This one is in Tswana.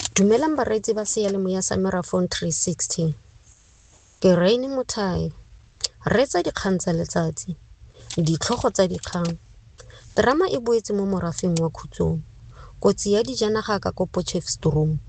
Dumelang bareetsi ba seyalemoya sa Merafong 360. Ke Rain Mothai. Reetsa dikgang tsa letsatsi. Ditlhogo tsa dikgang. Terama e boetse mo morafeng wa Khutsong. Kotsi ya dijanaga ka ko Potchefstroom.